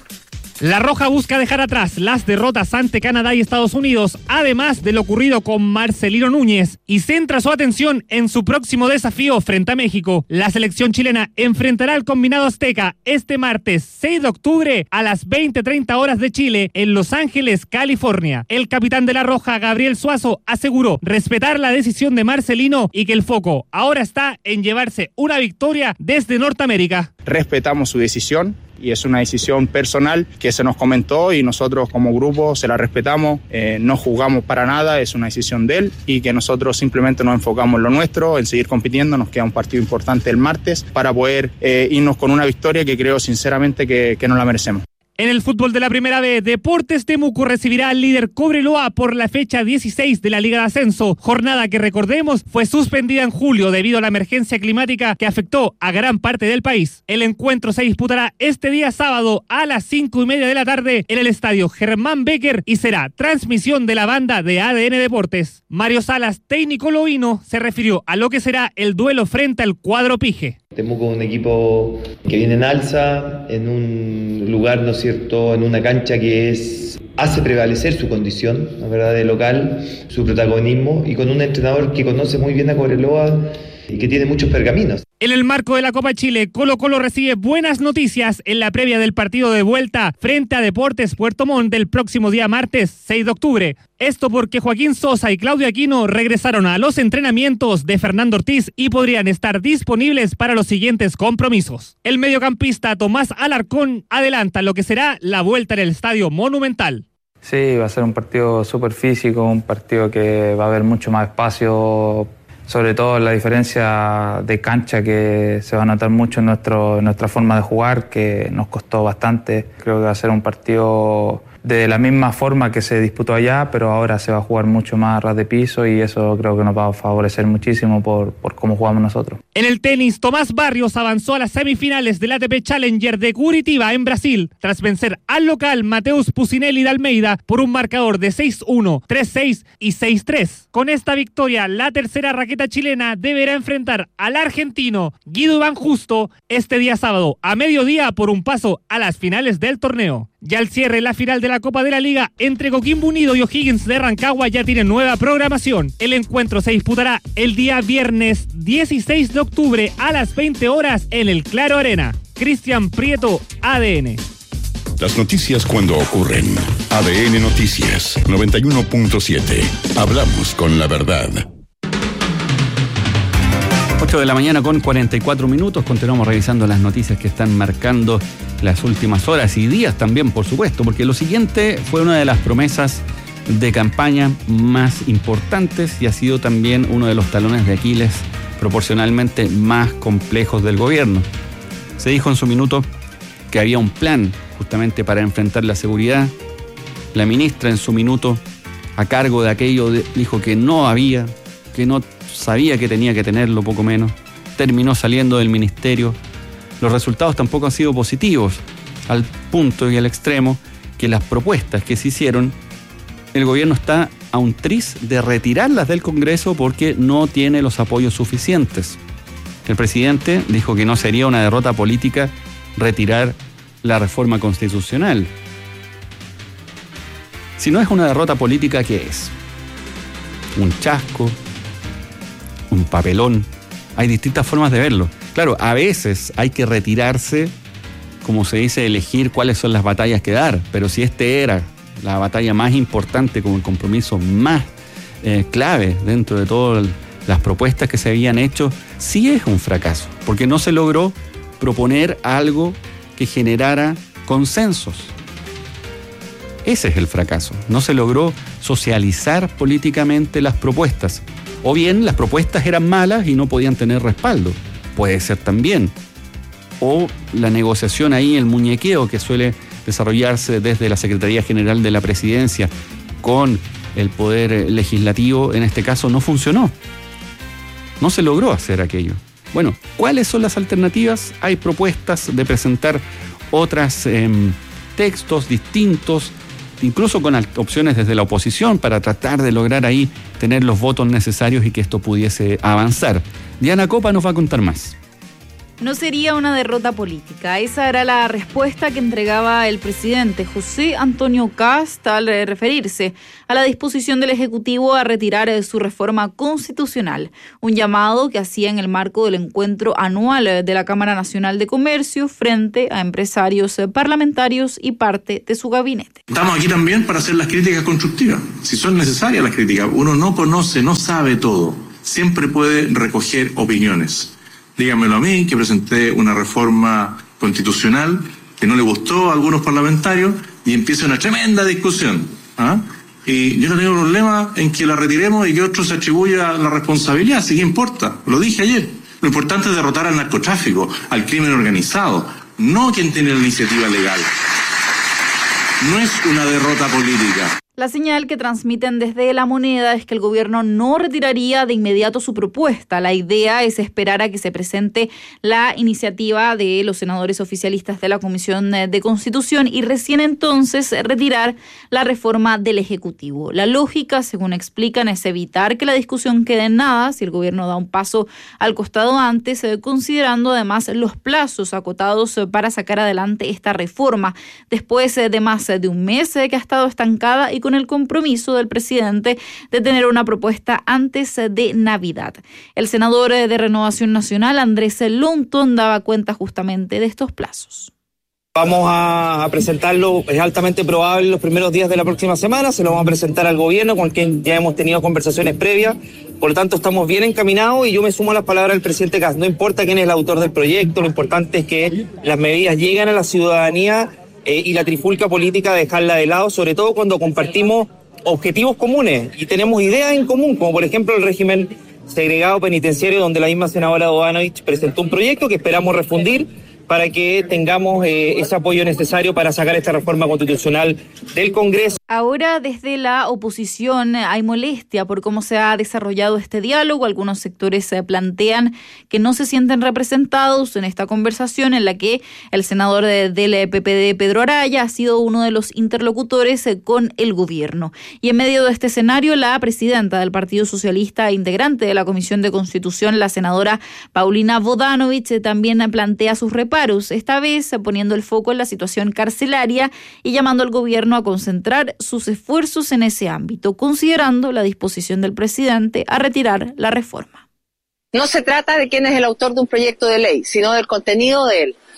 La Roja busca dejar atrás las derrotas ante Canadá y Estados Unidos, además de lo ocurrido con Marcelino Núñez, y centra su atención en su próximo desafío frente a México. La selección chilena enfrentará al combinado azteca este martes seis de octubre a las veinte treinta horas de Chile en Los Ángeles, California. El capitán de La Roja, Gabriel Suazo, aseguró respetar la decisión de Marcelino y que el foco ahora está en llevarse una victoria desde Norteamérica. Respetamos su decisión y es una decisión personal que se nos comentó y nosotros como grupo se la respetamos, eh, no juzgamos para nada, es una decisión de él y que nosotros simplemente nos enfocamos en lo nuestro, en seguir compitiendo. Nos queda un partido importante el martes para poder eh, irnos con una victoria que creo sinceramente que, que nos la merecemos. En el fútbol de la Primera B, Deportes Temuco recibirá al líder Cobreloa por la fecha dieciséis de la Liga de Ascenso, jornada que recordemos fue suspendida en julio debido a la emergencia climática que afectó a gran parte del país. El encuentro se disputará este día sábado a las cinco y media de la tarde en el estadio Germán Becker y será transmisión de la banda de A D N Deportes. Mario Salas, técnico loíno, se refirió a lo que será el duelo frente al cuadro Pige. Temuco es un equipo que viene en alza, en un lugar, ¿no es cierto?, en una cancha que es hace prevalecer su condición, la verdad, de local, su protagonismo, y con un entrenador que conoce muy bien a Cobreloa y que tiene muchos pergaminos. En el marco de la Copa Chile, Colo Colo recibe buenas noticias en la previa del partido de vuelta frente a Deportes Puerto Montt del próximo día martes seis de octubre. Esto porque Joaquín Sosa y Claudio Aquino regresaron a los entrenamientos de Fernando Ortiz y podrían estar disponibles para los siguientes compromisos. El mediocampista Tomás Alarcón adelanta lo que será la vuelta en el Estadio Monumental. Sí, va a ser un partido súper físico, un partido que va a haber mucho más espacio, sobre todo la diferencia de cancha que se va a notar mucho en, nuestro, en nuestra forma de jugar, que nos costó bastante. Creo que va a ser un partido de la misma forma que se disputó allá, pero ahora se va a jugar mucho más a ras de piso y eso creo que nos va a favorecer muchísimo por, por cómo jugamos nosotros. En el tenis, Tomás Barrios avanzó a las semifinales del A T P Challenger de Curitiba en Brasil, tras vencer al local Mateus Pucinelli de Almeida por un marcador de seis uno, tres seis y seis tres. Con esta victoria, la tercera raqueta chilena deberá enfrentar al argentino Guido Iván Justo este día sábado a mediodía por un paso a las finales del torneo. Ya al cierre, la final de la Copa de la Liga entre Coquimbo Unido y O'Higgins de Rancagua ya tiene nueva programación. El encuentro se disputará el día viernes dieciséis de octubre a las veinte horas en el Claro Arena. Cristian Prieto, A D N. Las noticias cuando ocurren. A D N Noticias noventa y uno punto siete. Hablamos con la verdad. ocho de la mañana con cuarenta y cuatro minutos. Continuamos revisando las noticias que están marcando las últimas horas y días también, por supuesto, porque lo siguiente fue una de las promesas de campaña más importantes y ha sido también uno de los talones de Aquiles proporcionalmente más complejos del gobierno. Se dijo en su minuto que había un plan justamente para enfrentar la seguridad. La ministra en su minuto, a cargo de aquello, dijo que no había, que no sabía que tenía que tenerlo, poco menos. Terminó saliendo del ministerio. Los resultados tampoco han sido positivos, al punto y al extremo que las propuestas que se hicieron, el gobierno está a un tris de retirarlas del Congreso porque no tiene los apoyos suficientes. El presidente dijo que no sería una derrota política retirar la reforma constitucional. Si no es una derrota política, ¿qué es? Un chasco, un papelón. Hay distintas formas de verlo. Claro, a veces hay que retirarse, como se dice, elegir cuáles son las batallas que dar, pero si este era la batalla más importante, como el compromiso más eh, clave dentro de todas las propuestas que se habían hecho, sí es un fracaso, porque no se logró proponer algo que generara consensos. Ese es el fracaso. No se logró socializar políticamente las propuestas. O bien las propuestas eran malas y no podían tener respaldo. Puede ser también. O la negociación ahí, el muñequeo que suele desarrollarse desde la Secretaría General de la Presidencia con el Poder Legislativo, en este caso no funcionó. No se logró hacer aquello. Bueno, ¿cuáles son las alternativas? Hay propuestas de presentar otros eh, textos distintos, incluso con opciones desde la oposición para tratar de lograr ahí tener los votos necesarios y que esto pudiese avanzar. Diana Copa nos va a contar más. No sería una derrota política. Esa era la respuesta que entregaba el presidente José Antonio Kast al referirse a la disposición del Ejecutivo a retirar su reforma constitucional, un llamado que hacía en el marco del encuentro anual de la Cámara Nacional de Comercio frente a empresarios, parlamentarios y parte de su gabinete. Estamos aquí también para hacer las críticas constructivas, si son necesarias las críticas. Uno no conoce, no sabe todo, siempre puede recoger opiniones. Díganmelo a mí, que presenté una reforma constitucional que no le gustó a algunos parlamentarios y empieza una tremenda discusión. ¿Ah? Y yo no tengo problema en que la retiremos y que otro se atribuya la responsabilidad, ¿sí qué importa? Lo dije ayer. Lo importante es derrotar al narcotráfico, al crimen organizado, no quien tiene la iniciativa legal. No es una derrota política. La señal que transmiten desde La Moneda es que el gobierno no retiraría de inmediato su propuesta. La idea es esperar a que se presente la iniciativa de los senadores oficialistas de la Comisión de Constitución y recién entonces retirar la reforma del Ejecutivo. La lógica, según explican, es evitar que la discusión quede en nada si el gobierno da un paso al costado antes, considerando además los plazos acotados para sacar adelante esta reforma. Después de más de un mes que ha estado estancada y con el compromiso del presidente de tener una propuesta antes de Navidad. El senador de Renovación Nacional, Andrés Longton, daba cuenta justamente de estos plazos. Vamos a presentarlo, es altamente probable en los primeros días de la próxima semana, se lo vamos a presentar al gobierno con quien ya hemos tenido conversaciones previas, por lo tanto estamos bien encaminados y yo me sumo a las palabras del presidente Kast. No importa quién es el autor del proyecto, lo importante es que las medidas lleguen a la ciudadanía Eh, y la trifulca política dejarla de lado, sobre todo cuando compartimos objetivos comunes y tenemos ideas en común, como por ejemplo el régimen segregado penitenciario, donde la misma senadora Dobanovich presentó un proyecto que esperamos refundir para que tengamos eh, ese apoyo necesario para sacar esta reforma constitucional del Congreso. Ahora, desde la oposición hay molestia por cómo se ha desarrollado este diálogo. Algunos sectores se plantean que no se sienten representados en esta conversación en la que el senador de, del P P D, Pedro Araya, ha sido uno de los interlocutores con el gobierno. Y en medio de este escenario, la presidenta del Partido Socialista e integrante de la Comisión de Constitución, la senadora Paulina Bodanovich, también plantea sus reparos, esta vez poniendo el foco en la situación carcelaria y llamando al gobierno a concentrar sus esfuerzos en ese ámbito, considerando la disposición del presidente a retirar la reforma. No se trata de quién es el autor de un proyecto de ley, sino del contenido de él.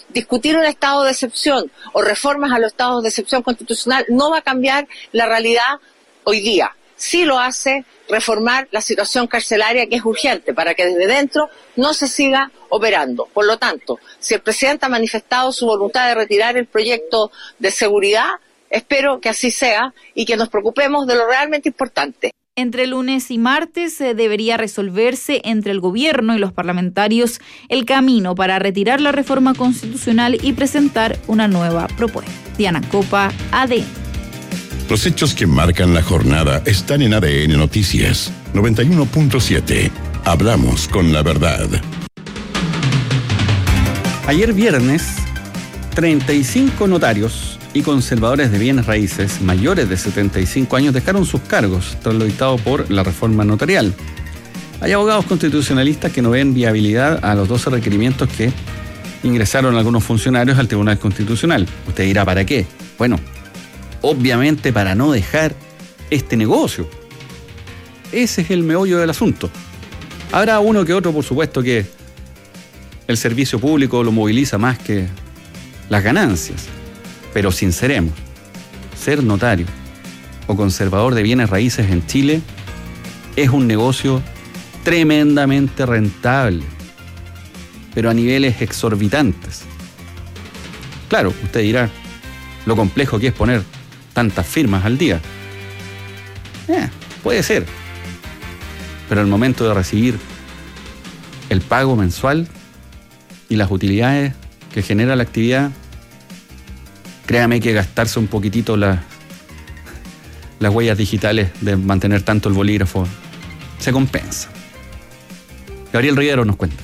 discutir un estado de excepción o reformas a los estados de excepción constitucional no va a cambiar la realidad hoy día. Sí lo hace reformar la situación carcelaria, que es urgente para que desde dentro no se siga operando. Por lo tanto, si el presidente ha manifestado su voluntad de retirar el proyecto de seguridad, espero que así sea y que nos preocupemos de lo realmente importante. Entre lunes y martes eh, debería resolverse entre el gobierno y los parlamentarios el camino para retirar la reforma constitucional y presentar una nueva propuesta. Diana Copa, A D N. Los hechos que marcan la jornada están en A D N Noticias noventa y uno punto siete. Hablamos con la verdad. Ayer viernes, treinta y cinco notarios y conservadores de bienes raíces mayores de setenta y cinco años dejaron sus cargos tras lo dictado por la reforma notarial. Hay abogados constitucionalistas que no ven viabilidad a los doce requerimientos que ingresaron algunos funcionarios al Tribunal Constitucional. Usted dirá, ¿para qué? Bueno, obviamente para no dejar este negocio. Ese es el meollo del asunto. Habrá uno que otro, por supuesto, que el servicio público lo moviliza más que las ganancias. Pero sinceremos, ser notario o conservador de bienes raíces en Chile es un negocio tremendamente rentable, pero a niveles exorbitantes. Claro, usted dirá lo complejo que es poner tantas firmas al día. Eh, puede ser. Pero al momento de recibir el pago mensual y las utilidades que genera la actividad, créame que gastarse un poquitito las, las huellas digitales de mantener tanto el bolígrafo se compensa. Gabriel Rivero nos cuenta.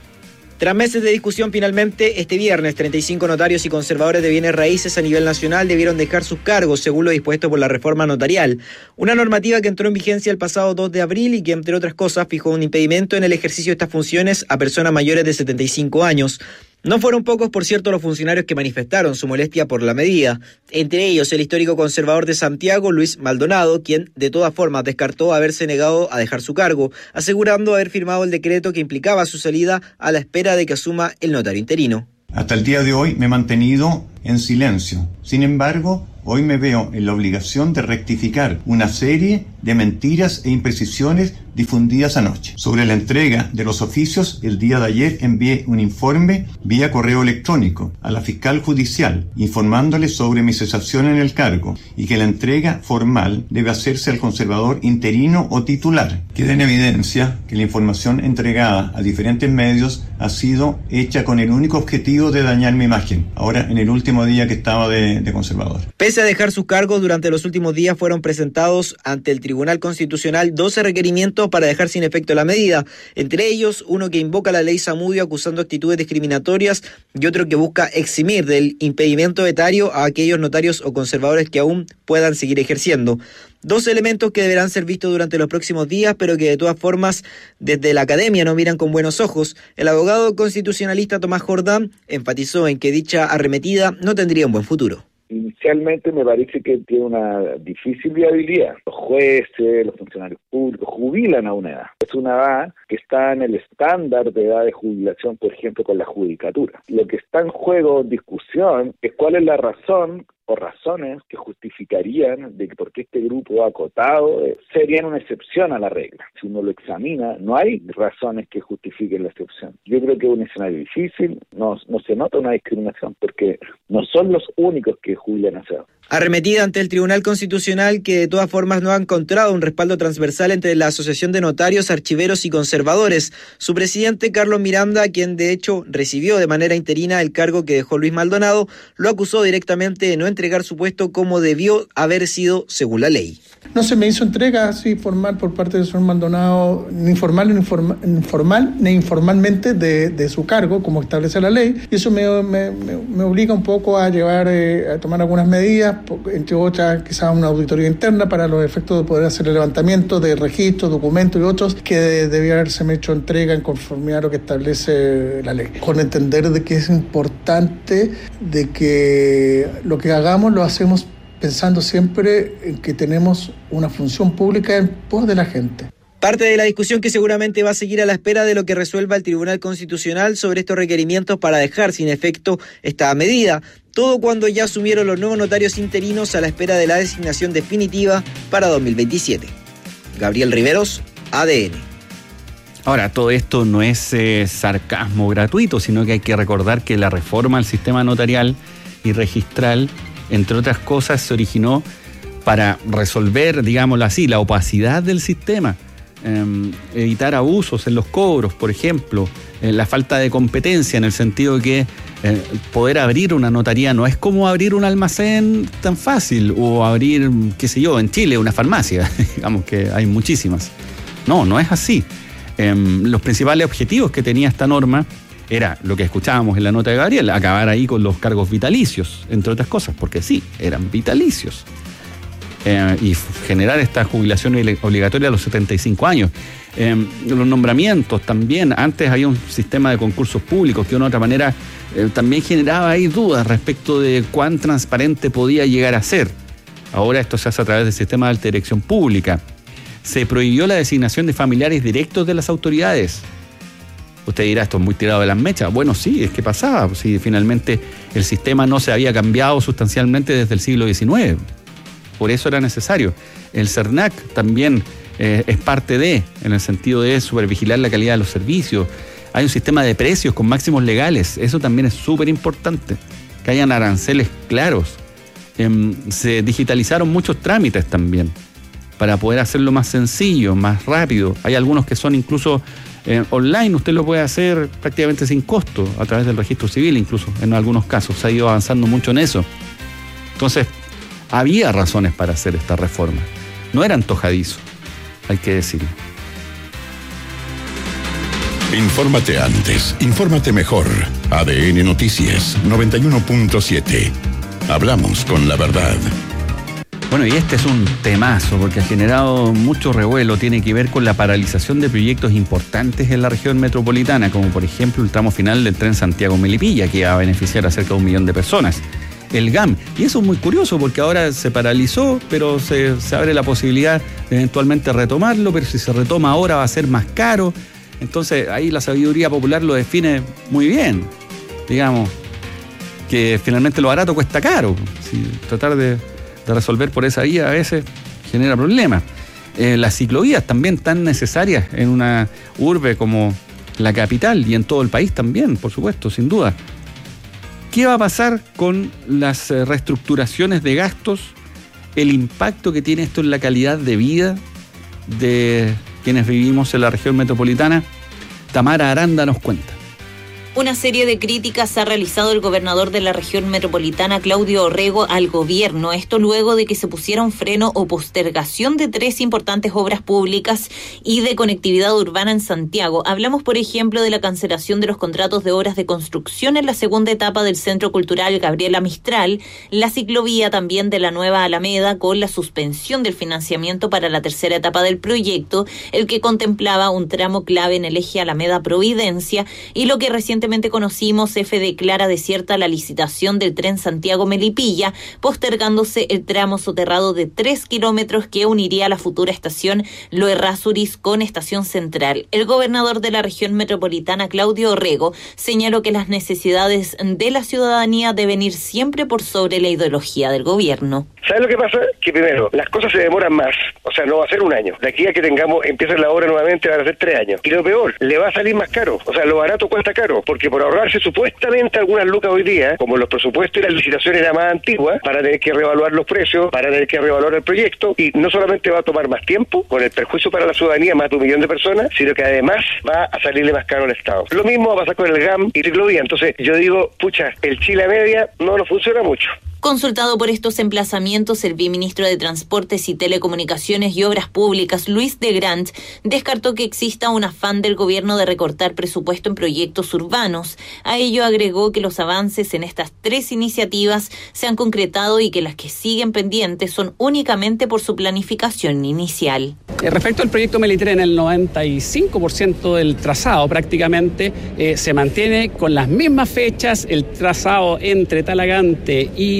Tras meses de discusión, finalmente, este viernes, treinta y cinco notarios y conservadores de bienes raíces a nivel nacional debieron dejar sus cargos, según lo dispuesto por la reforma notarial. Una normativa que entró en vigencia el pasado dos de abril y que, entre otras cosas, fijó un impedimento en el ejercicio de estas funciones a personas mayores de setenta y cinco años. No fueron pocos, por cierto, los funcionarios que manifestaron su molestia por la medida. Entre ellos, el histórico conservador de Santiago, Luis Maldonado, quien de todas formas descartó haberse negado a dejar su cargo, asegurando haber firmado el decreto que implicaba su salida a la espera de que asuma el notario interino. Hasta el día de hoy me he mantenido en silencio. Sin embargo, hoy me veo en la obligación de rectificar una serie de mentiras e imprecisiones difundidas anoche. Sobre la entrega de los oficios, el día de ayer envié un informe vía correo electrónico a la fiscal judicial informándole sobre mi cesación en el cargo y que la entrega formal debe hacerse al conservador interino o titular. Queda en evidencia que la información entregada a diferentes medios ha sido hecha con el único objetivo de dañar mi imagen, ahora en el último día que estaba de, de conservador. Pese a dejar sus cargos, durante los últimos días fueron presentados ante el Tribunal Constitucional doce requerimientos para dejar sin efecto la medida, entre ellos uno que invoca la ley Zamudio acusando actitudes discriminatorias y otro que busca eximir del impedimento etario a aquellos notarios o conservadores que aún puedan seguir ejerciendo. Dos elementos que deberán ser vistos durante los próximos días, pero que de todas formas desde la academia no miran con buenos ojos. El abogado constitucionalista Tomás Jordán enfatizó en que dicha arremetida no tendría un buen futuro. Inicialmente me parece que tiene una difícil viabilidad. Los jueces, los funcionarios públicos jubilan a una edad. Es una edad que está en el estándar de edad de jubilación, por ejemplo, con la judicatura. Lo que está en juego, en discusión, es cuál es la razón o razones que justificarían de que porque este grupo acotado eh, serían una excepción a la regla. Si uno lo examina, no hay razones que justifiquen la excepción. Yo creo que es un escenario difícil, no, no se nota una discriminación porque no son los únicos que jubilan a esa edad. Arremetida ante el Tribunal Constitucional, que de todas formas no ha encontrado un respaldo transversal entre la Asociación de Notarios, Archiveros y Conservadores. Su presidente, Carlos Miranda, quien de hecho recibió de manera interina el cargo que dejó Luis Maldonado, lo acusó directamente de no entregar su puesto como debió haber sido según la ley. No se me hizo entrega así formal por parte del señor Maldonado, ni formal ni informal, informal, ni informalmente de, de su cargo, como establece la ley, y eso me, me, me, me obliga un poco a llevar, eh, a tomar algunas medidas, entre otras quizás una auditoría interna para los efectos de poder hacer el levantamiento de registros, documentos y otros que de, debía haberse hecho entrega en conformidad a lo que establece la ley. Con entender de que es importante de que lo que hagamos lo hacemos pensando siempre en que tenemos una función pública en pos de la gente. Parte de la discusión que seguramente va a seguir a la espera de lo que resuelva el Tribunal Constitucional sobre estos requerimientos para dejar sin efecto esta medida. Todo cuando ya asumieron los nuevos notarios interinos a la espera de la designación definitiva para dos mil veintisiete. Gabriel Riveros, A D N. Ahora, todo esto no es eh, sarcasmo gratuito, sino que hay que recordar que la reforma al sistema notarial y registral, entre otras cosas, se originó para resolver, digámoslo así, la opacidad del sistema. Eh, evitar abusos en los cobros, por ejemplo, eh, la falta de competencia en el sentido de que eh, poder abrir una notaría no es como abrir un almacén tan fácil o abrir, qué sé yo, en Chile una farmacia, digamos que hay muchísimas. No, no es así. Eh, los principales objetivos que tenía esta norma era lo que escuchábamos en la nota de Gabriel, acabar ahí con los cargos vitalicios, entre otras cosas, porque sí, eran vitalicios. Eh, y generar esta jubilación obligatoria a los setenta y cinco años. Eh, los nombramientos también, antes había un sistema de concursos públicos que de una u otra manera eh, también generaba ahí dudas respecto de cuán transparente podía llegar a ser. Ahora esto se hace a través del sistema de alta dirección pública. Se prohibió la designación de familiares directos de las autoridades. Usted dirá, esto es muy tirado de las mechas. Bueno, sí, es que pasaba. Si finalmente el sistema no se había cambiado sustancialmente desde el siglo diecinueve. Por eso era necesario. El CERNAC también eh, es parte de, en el sentido de supervigilar la calidad de los servicios. Hay un sistema de precios con máximos legales. Eso también es súper importante. Que hayan aranceles claros. Eh, se digitalizaron muchos trámites también para poder hacerlo más sencillo, más rápido. Hay algunos que son incluso eh, online. Usted lo puede hacer prácticamente sin costo a través del registro civil, incluso en algunos casos. Se ha ido avanzando mucho en eso. Entonces, había razones para hacer esta reforma. No era antojadizo, hay que decirlo. Infórmate antes, infórmate mejor. A D N Noticias noventa y uno punto siete. Hablamos con la verdad. Bueno, y este es un temazo porque ha generado mucho revuelo. Tiene que ver con la paralización de proyectos importantes en la región metropolitana, como por ejemplo el tramo final del tren Santiago-Melipilla, que va a beneficiar a cerca de un millón de personas. El G A M. Y eso es muy curioso porque ahora se paralizó, pero se, se abre la posibilidad de eventualmente retomarlo, pero si se retoma ahora va a ser más caro. Entonces ahí la sabiduría popular lo define muy bien. Digamos que finalmente lo barato cuesta caro. Si tratar de, de resolver por esa vía a veces genera problemas. Eh, las ciclovías también tan necesarias en una urbe como la capital y en todo el país también, por supuesto, sin duda. ¿Qué va a pasar con las reestructuraciones de gastos? El impacto que tiene esto en la calidad de vida de quienes vivimos en la región metropolitana. Tamara Aranda nos cuenta. Una serie de críticas ha realizado el gobernador de la región metropolitana, Claudio Orrego, al gobierno. Esto luego de que se pusiera un freno o postergación de tres importantes obras públicas y de conectividad urbana en Santiago. Hablamos, por ejemplo, de la cancelación de los contratos de obras de construcción en la segunda etapa del Centro Cultural Gabriela Mistral, la ciclovía también de la Nueva Alameda, con la suspensión del financiamiento para la tercera etapa del proyecto, el que contemplaba un tramo clave en el eje Alameda-Providencia, y lo que recientemente conocimos, F declara desierta la licitación del tren Santiago-Melipilla, postergándose el tramo soterrado de tres kilómetros que uniría la futura estación Lo Errázuriz con Estación Central. El gobernador de la región metropolitana, Claudio Orrego, señaló que las necesidades de la ciudadanía deben ir siempre por sobre la ideología del gobierno. ¿Sabes lo que pasa? Que primero, las cosas se demoran más, o sea, no va a ser un año. De aquí a que tengamos, empiece la obra nuevamente, van a ser tres años. Y lo peor, le va a salir más caro, o sea, lo barato cuesta caro, porque por ahorrarse supuestamente algunas lucas hoy día, como los presupuestos y las licitaciones eran más antiguas, para tener que reevaluar los precios, para tener que reevaluar el proyecto, y no solamente va a tomar más tiempo, con el perjuicio para la ciudadanía, más de un millón de personas, sino que además va a salirle más caro al Estado. Lo mismo va a pasar con el G A M y ciclovía. Entonces, yo digo, pucha, el Chile a media no nos funciona mucho. Consultado por estos emplazamientos, el viceministro de Transportes y Telecomunicaciones y Obras Públicas, Luis de Grant, descartó que exista un afán del gobierno de recortar presupuesto en proyectos urbanos. A ello agregó que los avances en estas tres iniciativas se han concretado y que las que siguen pendientes son únicamente por su planificación inicial. Respecto al proyecto Melitren, el noventa y cinco por ciento del trazado prácticamente eh, se mantiene con las mismas fechas. El trazado entre Talagante y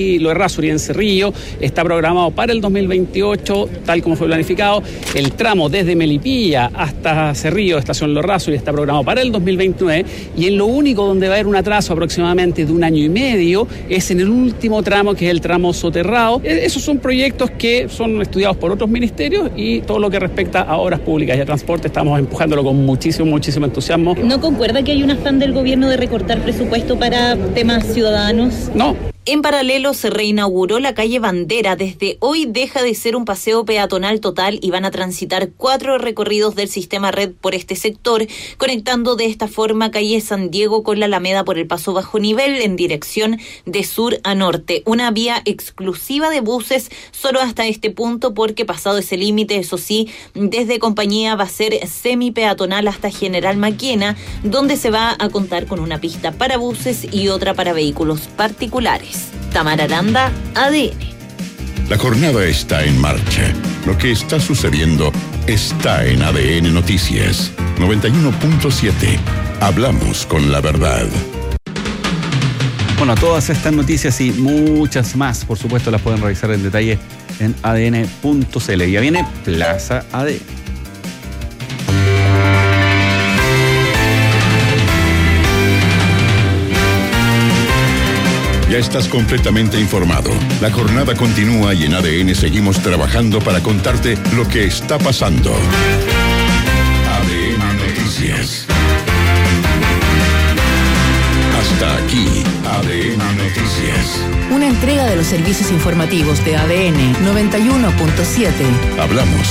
y lo Errázuri en Cerrillo está programado para el dos mil veintiocho, tal como fue planificado. El tramo desde Melipilla hasta Cerrillo, estación Lo Errázuri, está programado para el dos mil veintinueve, y en lo único donde va a haber un atraso aproximadamente de un año y medio es en el último tramo, que es el tramo soterrado. Esos son proyectos que son estudiados por otros ministerios, y todo lo que respecta a obras públicas y a transporte estamos empujándolo con muchísimo, muchísimo entusiasmo. ¿No concuerda que hay un afán del gobierno de recortar presupuesto para temas ciudadanos? No. En paralelo, se reinauguró la calle Bandera. Desde hoy deja de ser un paseo peatonal total y van a transitar cuatro recorridos del sistema red por este sector, conectando de esta forma calle San Diego con la Alameda por el paso bajo nivel en dirección de sur a norte. Una vía exclusiva de buses solo hasta este punto, porque pasado ese límite, eso sí, desde Compañía va a ser semi-peatonal hasta General Maquena, donde se va a contar con una pista para buses y otra para vehículos particulares. Tamara Aranda, A D N. La jornada está en marcha. Lo que está sucediendo está en A D N Noticias. noventa y uno punto siete. Hablamos con la verdad. Bueno, todas estas noticias y muchas más, por supuesto, las pueden revisar en detalle en A D N punto C L. Ya viene Plaza A D N. Ya estás completamente informado. La jornada continúa y en A D N seguimos trabajando para contarte lo que está pasando. A D N Noticias. Hasta aquí, A D N Noticias. Una entrega de los servicios informativos de A D N noventa y uno punto siete. Hablamos